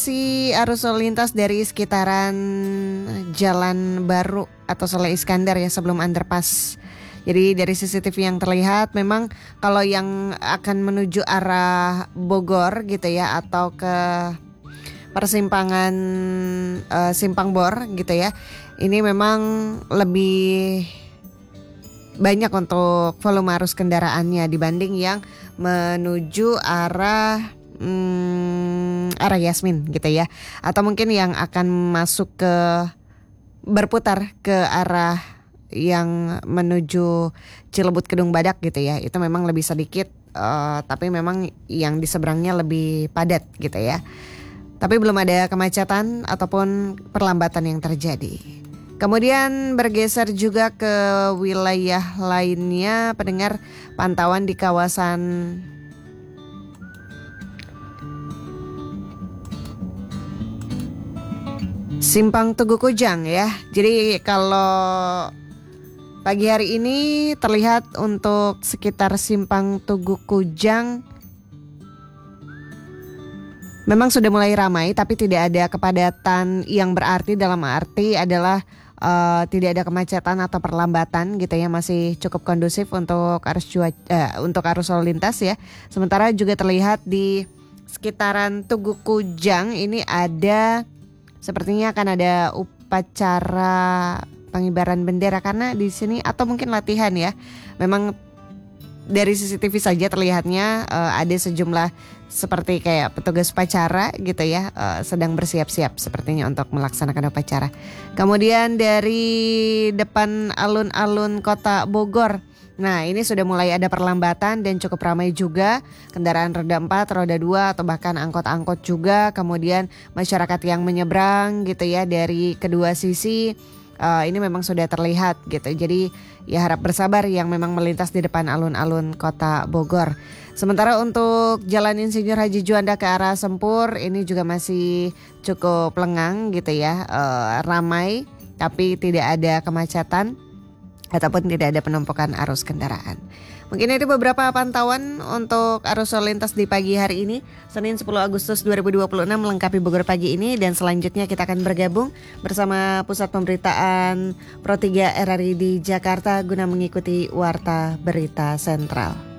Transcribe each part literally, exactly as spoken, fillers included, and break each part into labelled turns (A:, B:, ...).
A: Si arus lalu lintas dari sekitaran Jalan Baru atau Soleh Iskandar ya, sebelum underpass. Jadi dari C C T V yang terlihat memang kalau yang akan menuju arah Bogor gitu ya, atau ke persimpangan uh, Simpang Bor gitu ya, ini memang lebih banyak untuk volume arus kendaraannya dibanding yang menuju arah Hmm, arah Yasmin gitu ya, atau mungkin yang akan masuk ke berputar ke arah yang menuju Cilebut Kedung Badak gitu ya, itu memang lebih sedikit, uh, tapi memang yang di seberangnya lebih padat gitu ya. Tapi belum ada kemacetan ataupun perlambatan yang terjadi. Kemudian bergeser juga ke wilayah lainnya, pendengar, pantauan di kawasan Simpang Tugu Kujang ya. Jadi kalau pagi hari ini terlihat untuk sekitar Simpang Tugu Kujang memang sudah mulai ramai, tapi tidak ada kepadatan yang berarti, dalam arti adalah uh, tidak ada kemacetan atau perlambatan gitu ya, masih cukup kondusif untuk arus cuaca, uh, untuk arus lalu lintas ya. Sementara juga terlihat di sekitaran Tugu Kujang ini ada, sepertinya akan ada upacara pengibaran bendera karena di sini, atau mungkin latihan ya. Memang dari C C T V saja terlihatnya uh, ada sejumlah seperti kayak petugas upacara gitu ya, uh, sedang bersiap-siap sepertinya untuk melaksanakan upacara. Kemudian dari depan alun-alun Kota Bogor, nah ini sudah mulai ada perlambatan dan cukup ramai juga, kendaraan roda empat, roda dua atau bahkan angkot-angkot juga. Kemudian masyarakat yang menyeberang gitu ya dari kedua sisi, uh, ini memang sudah terlihat gitu. Jadi ya harap bersabar yang memang melintas di depan alun-alun Kota Bogor. Sementara untuk Jalan Insinyur Haji Juanda ke arah Sempur ini juga masih cukup lengang gitu ya, uh, ramai tapi tidak ada kemacetan ataupun tidak ada penumpukan arus kendaraan. Mungkin itu beberapa pantauan untuk arus lalu lintas di pagi hari ini, Senin sepuluh Agustus dua ribu dua puluh enam, melengkapi Bogor Pagi ini. Dan selanjutnya kita akan bergabung bersama Pusat Pemberitaan Pro tiga R R I di Jakarta guna mengikuti Warta Berita Sentral.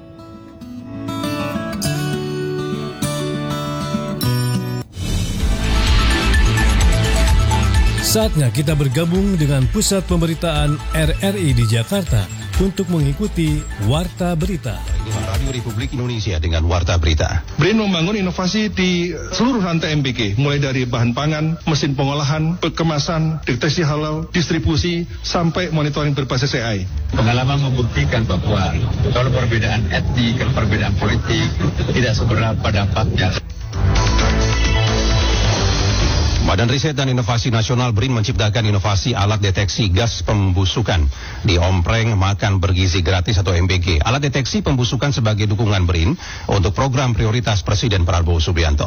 B: Saatnya kita bergabung dengan Pusat Pemberitaan R R I di Jakarta untuk mengikuti Warta Berita.
C: Radio Republik Indonesia dengan Warta Berita.
D: BRIN membangun inovasi di seluruh rantai M B G, mulai dari bahan pangan, mesin pengolahan, kemasan, deteksi halal, distribusi, sampai monitoring berbasis A I.
E: Pengalaman membuktikan bahwa kalau perbedaan etnik, kalau perbedaan politik tidak seberapa dampaknya.
C: Badan Riset dan Inovasi Nasional BRIN menciptakan inovasi alat deteksi gas pembusukan di ompreng makan bergizi gratis atau M B G. Alat deteksi pembusukan sebagai dukungan BRIN untuk program prioritas Presiden Prabowo Subianto.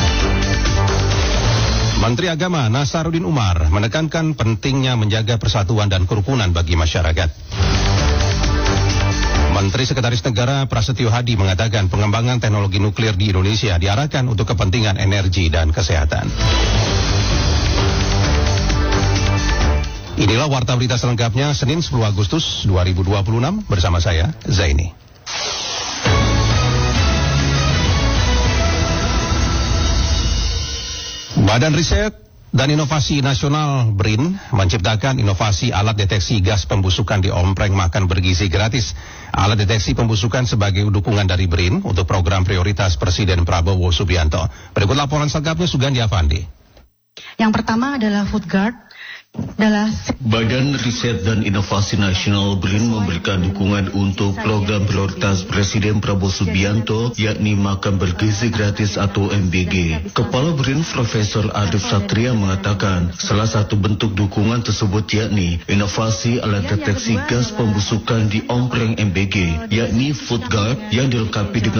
C: Menteri Agama Nasaruddin Umar menekankan pentingnya menjaga persatuan dan kerukunan bagi masyarakat. Menteri Sekretaris Negara Prasetyo Hadi mengatakan pengembangan teknologi nuklir di Indonesia diarahkan untuk kepentingan energi dan kesehatan. Inilah Warta Berita selengkapnya Senin sepuluh Agustus dua ribu dua puluh enam bersama saya, Zaini. Badan Riset dan Inovasi Nasional BRIN menciptakan inovasi alat deteksi gas pembusukan di ompreng makan bergizi gratis. Alat deteksi pembusukan sebagai dukungan dari BRIN untuk program prioritas Presiden Prabowo Subianto. Berikut laporan selengkapnya Sugandi Avandi.
F: Yang pertama adalah Food Guard. Adalah
G: Badan Riset dan Inovasi Nasional BRIN memberikan dukungan untuk program prioritas Presiden Prabowo Subianto, yakni makan bergizi gratis atau M B G. Kepala BRIN Profesor Arif Satria mengatakan salah satu bentuk dukungan tersebut yakni inovasi alat deteksi gas pembusukan di ompreng M B G, yakni Food Guard yang dilengkapi dengan